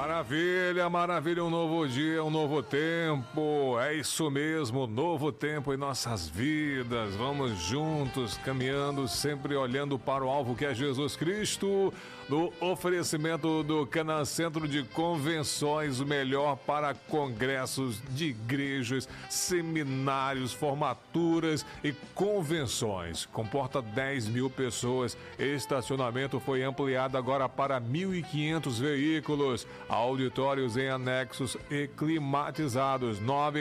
Maravilha, maravilha, um novo dia, um novo tempo, é isso mesmo, novo tempo em nossas vidas, vamos juntos, caminhando, sempre olhando para o alvo que é Jesus Cristo, no oferecimento do Canaã Centro de Convenções, o melhor para congressos de igrejas, seminários, formaturas e convenções, comporta 10 mil pessoas, estacionamento foi ampliado agora para 1.500 veículos, auditórios em anexos e climatizados.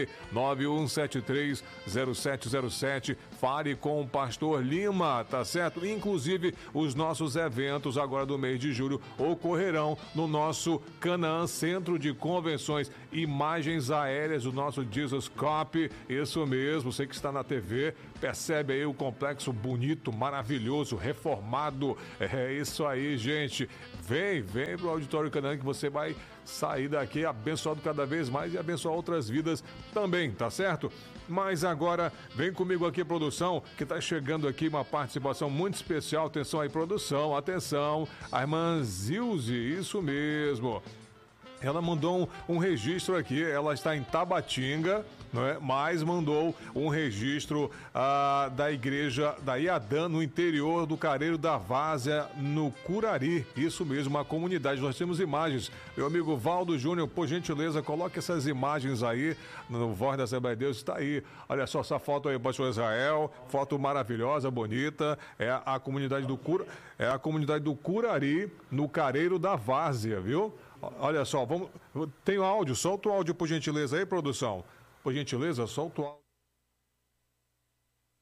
991730707. Fale com o Pastor Lima, tá certo? Inclusive, os nossos eventos agora do mês de julho ocorrerão no nosso Canaã Centro de Convenções. Imagens aéreas do nosso Jesus Cop. Isso mesmo, você que está na TV, percebe aí o complexo bonito, maravilhoso, reformado. É isso aí, gente. Vem pro Auditório Canaã que você vai sair daqui abençoado cada vez mais e abençoar outras vidas também, tá certo? Mas agora, vem comigo aqui, produção, que tá chegando aqui uma participação muito especial. Atenção aí, produção, atenção. A irmã Zilze, isso mesmo. Ela mandou um registro aqui, ela está em Tabatinga, não é? Mas mandou um registro da igreja da Iadã, no interior do Careiro da Várzea, no Curari. Isso mesmo, uma comunidade. Nós temos imagens. Meu amigo Valdo Júnior, por gentileza, coloque essas imagens aí no Voz da Assembleia de Deus. Está aí. Olha só essa foto aí, pastor Israel. Foto maravilhosa, bonita. É a comunidade do Curari, no Careiro da Várzea, viu? Olha só, tem o áudio, solta o áudio por gentileza aí, produção. Por gentileza, solta o áudio.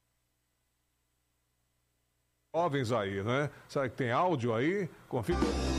Jovens aí, né? Será que tem áudio aí? Confira.